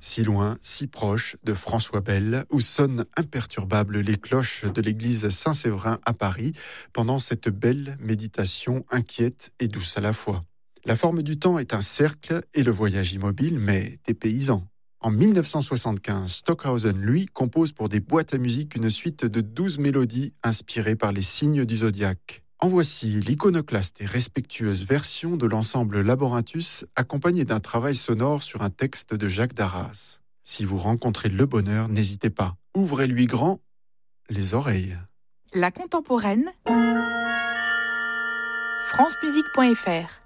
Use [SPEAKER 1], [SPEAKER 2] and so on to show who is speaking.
[SPEAKER 1] si loin, si proche de François Bell, où sonnent imperturbables les cloches de l'église Saint-Séverin à Paris, pendant cette belle méditation inquiète et douce à la fois. La forme du temps est un cercle et le voyage immobile, mais dépaysant. En 1975, Stockhausen, lui, compose pour des boîtes à musique une suite de 12 mélodies inspirées par les signes du zodiaque. En voici l'iconoclaste et respectueuse version de l'ensemble Laborinthus, accompagnée d'un travail sonore sur un texte de Jacques Darras. Si vous rencontrez le bonheur, n'hésitez pas. Ouvrez-lui grand les oreilles.
[SPEAKER 2] La contemporaine, francemusique.fr